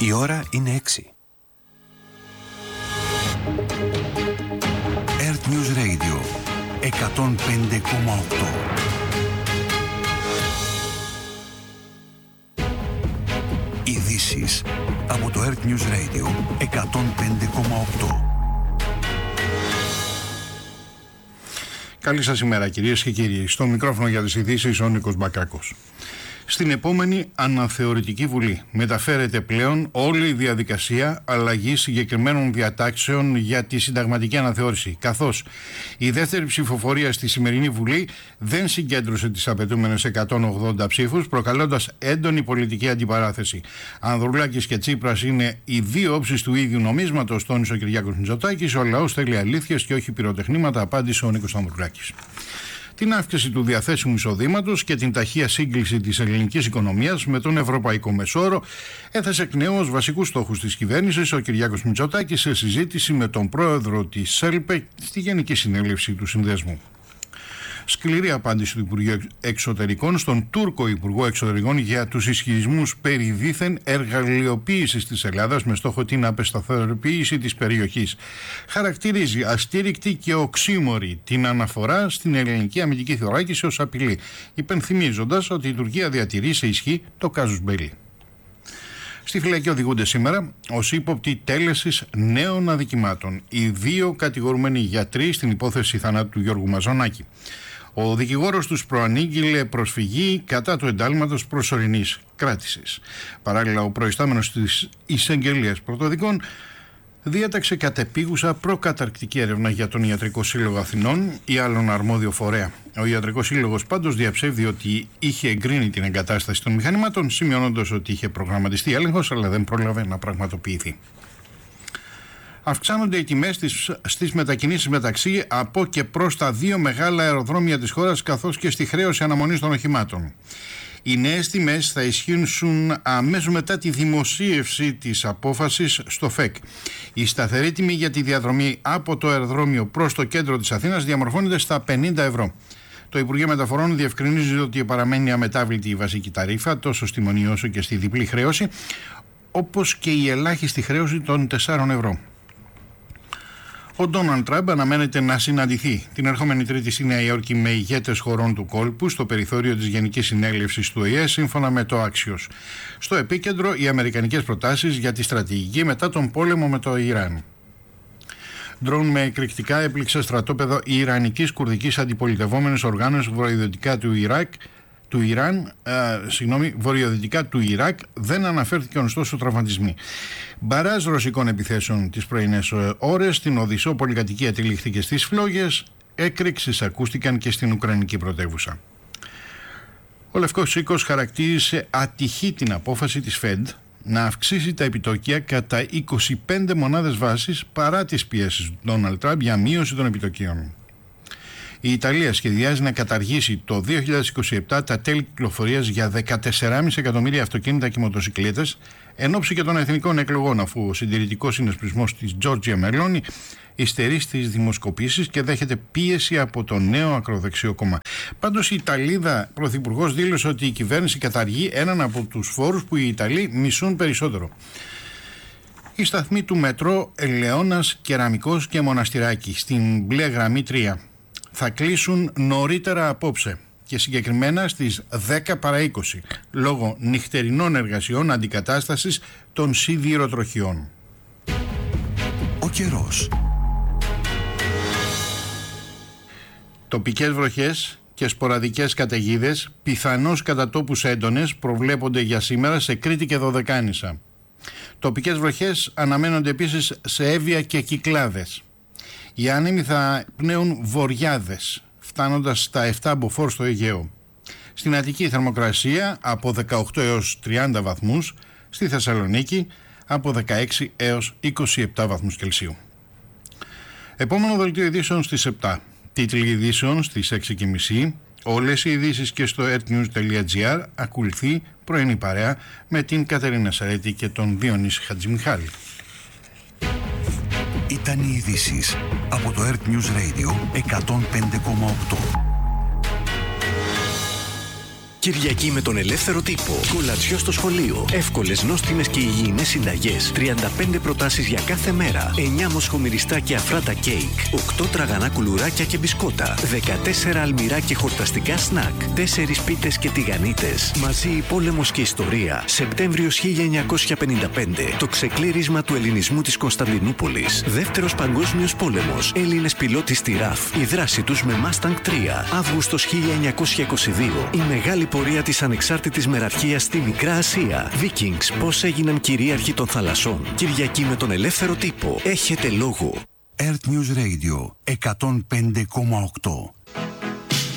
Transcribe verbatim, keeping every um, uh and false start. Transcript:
Η ώρα είναι έξι. Earth News Radio εκατόν πέντε κόμμα οκτώ. Ειδήσεις από το Earth News Radio εκατόν πέντε κόμμα οκτώ. Καλή σας ημέρα κυρίες και κύριοι. Στο μικρόφωνο για τις ειδήσεις ο Νίκος Μπακάκος. Στην επόμενη αναθεωρητική βουλή μεταφέρεται πλέον όλη η διαδικασία αλλαγής συγκεκριμένων διατάξεων για τη συνταγματική αναθεώρηση, καθώς η δεύτερη ψηφοφορία στη σημερινή βουλή δεν συγκέντρωσε τις απαιτούμενες εκατόν ογδόντα ψήφους, προκαλώντας έντονη πολιτική αντιπαράθεση. Ανδρουλάκης και Τσίπρας είναι οι δύο όψεις του ίδιου νομίσματος, τόνισε ο Κυριάκος Μητσοτάκης. Ο λαός θέλει αλήθειες και όχι πυροτεχνήματα, απάντησε ο Νίκος Ανδρουλάκης. Την αύξηση του διαθέσιμου εισοδήματος και την ταχεία σύγκληση της ελληνικής οικονομίας με τον ευρωπαϊκό μεσόρο έθεσε εκ νέου ως βασικούς στόχους της κυβέρνησης ο Κυριάκος Μητσοτάκης σε συζήτηση με τον πρόεδρο της ΣΕΛΠΕ στη Γενική Συνέλευση του Συνδέσμου. Σκληρή απάντηση του Υπουργείου Εξωτερικών στον Τούρκο Υπουργό Εξωτερικών για τους ισχυρισμούς περί δίθεν εργαλειοποίησης της Ελλάδας με στόχο την απεσταθεροποίηση της περιοχής. Χαρακτηρίζει αστήρικτη και οξύμορη την αναφορά στην ελληνική αμυντική θωράκιση ως απειλή, υπενθυμίζοντας ότι η Τουρκία διατηρεί σε ισχύ το κάζους μπέλι. Στη φυλακή οδηγούνται σήμερα ως ύποπτοι τέλεσης νέων αδικημάτων οι δύο κατηγορούμενοι γιατροί στην υπόθεση θανάτου του Γιώργου Μαζονάκη. Ο δικηγόρος τους προανήγγειλε προσφυγή κατά του εντάλματος προσωρινής κράτησης. Παράλληλα, ο προϊστάμενος της Εισαγγελίας Πρωτοδικών διέταξε κατεπίγουσα προκαταρκτική έρευνα για τον Ιατρικό Σύλλογο Αθηνών ή άλλον αρμόδιο φορέα. Ο Ιατρικός Σύλλογος πάντως διαψεύδει ότι είχε εγκρίνει την εγκατάσταση των μηχανημάτων, σημειώνοντας ότι είχε προγραμματιστεί έλεγχος, αλλά δεν πρόλαβε να πραγματοποιηθεί. Αυξάνονται οι τιμές στις, στις μετακινήσεις μεταξύ από και προς τα δύο μεγάλα αεροδρόμια της χώρας, καθώς και στη χρέωση αναμονής των οχημάτων. Οι νέες τιμές θα ισχύσουν αμέσως μετά τη δημοσίευση της απόφασης στο ΦΕΚ. Η σταθερή τιμή για τη διαδρομή από το αεροδρόμιο προς το κέντρο της Αθήνας διαμορφώνεται στα πενήντα ευρώ. Το Υπουργείο Μεταφορών διευκρινίζει ότι παραμένει αμετάβλητη η βασική ταρίφα, τόσο στη μονή όσο και στη διπλή χρέωση, όπως και η ελάχιστη χρέωση των τεσσάρων ευρώ. Ο Ντόναλντ Τραμπ αναμένεται να συναντηθεί την ερχόμενη Τρίτη στη Νέα Υόρκη με ηγέτες χωρών του κόλπου στο περιθώριο της Γενικής Συνέλευσης του Ο Η Ε, σύμφωνα με το Axios. Στο επίκεντρο οι αμερικανικές προτάσεις για τη στρατηγική μετά τον πόλεμο με το Ιράν. Ντρόουν με εκρηκτικά έπληξε στρατόπεδο Ιρανικής κουρδικής αντιπολιτευόμενης οργάνωσης βορειοδυτικά του Ιράκ. Του Ιράν, ε, συγγνώμη, βορειοδυτικά του Ιράκ, δεν αναφέρθηκαν ωστόσο τραυματισμοί. Μπαράζ ρωσικών επιθέσεων τις πρωινές ώρες στην οδυσσό πολυκατοικία τυλίχθηκε στις φλόγες, έκρηξεις ακούστηκαν και στην Ουκρανική πρωτεύουσα. Ο Λευκός Οίκος χαρακτήρισε ατυχή την απόφαση της Φεντ να αυξήσει τα επιτόκια κατά είκοσι πέντε μονάδες βάσης παρά τις πιέσεις του Ντόναλντ Τραμπ για μείωση των επιτοκίων. Η Ιταλία σχεδιάζει να καταργήσει το δύο χιλιάδες είκοσι επτά τα τέλη κυκλοφορίας για δεκατέσσερα κόμμα πέντε εκατομμύρια αυτοκίνητα και μοτοσικλέτες εν ώψη και των εθνικών εκλογών, αφού ο συντηρητικός συνασπισμός της Τζόρτζια Μελόνι υστερεί στις δημοσκοπήσεις και δέχεται πίεση από το νέο ακροδεξιό κόμμα. Πάντως η Ιταλίδα πρωθυπουργός δήλωσε ότι η κυβέρνηση καταργεί έναν από τους φόρους που οι Ιταλοί μισούν περισσότερο. Η σταθμή του μετρό Ελαιώνας, Κεραμικός και Μοναστηράκι στην μπλε γραμμή τρία θα κλείσουν νωρίτερα απόψε και συγκεκριμένα στις δέκα παρά είκοσι λόγω νυχτερινών εργασιών αντικατάστασης των σιδηροτροχιών. Ο καιρός. Τοπικές βροχές και σποραδικές καταιγίδες, πιθανώς κατά τόπους έντονες, προβλέπονται για σήμερα σε Κρήτη και Δωδεκάνησα. Τοπικές βροχές αναμένονται επίσης σε Εύβοια και Κυκλάδες. Οι άνεμοι θα πνέουν βοριάδες, φτάνοντας στα επτά μποφόρ στο Αιγαίο. Στην Αττική η θερμοκρασία από δεκαοκτώ έως τριάντα βαθμούς, στη Θεσσαλονίκη από δεκαέξι έως είκοσι επτά βαθμούς Κελσίου. Επόμενο δελτίο ειδήσεων στις επτά. Τίτλοι ειδήσεων στις έξι και μισή. Όλες οι ειδήσεις και στο earthnews τελεία gr. Ακολουθεί πρωινή παρέα με την Κατερίνα Σαρέτη και τον Διονύση Χατζημιχάλη. Ήταν οι ειδήσεις από το Earth News Radio εκατόν πέντε κόμμα οκτώ. Κυριακή με τον ελεύθερο τύπο. Κολατσιό στο σχολείο. Εύκολες, νόστιμες και υγιεινές συνταγές. τριάντα πέντε προτάσεις για κάθε μέρα. εννιά μοσχομυριστά και αφράτα κέικ. οκτώ τραγανά κουλουράκια και μπισκότα. δεκατέσσερα αλμυρά και χορταστικά σνακ. τέσσερις πίτες και τηγανίτες. Μαζί πόλεμος και ιστορία. Σεπτέμβριος χίλια εννιακόσια πενήντα πέντε. Το ξεκλήρισμα του ελληνισμού της Κωνσταντινούπολης. Δεύτερος παγκόσμιος πόλεμος. Έλληνες πιλότοι στη ΡΑΦ. Η δράση τους με Mustang τρία. Αύγουστος χίλια εννιακόσια είκοσι δύο. Η μεγάλη πορεία της ανεξάρτητης μεραρχίας στη Μικρά Ασία. Vikings, πώς έγιναν κυρίαρχοι των θαλασσών. Κυριακή με τον ελεύθερο τύπο. Έχετε λόγο. Earth News Radio εκατόν πέντε κόμμα οκτώ.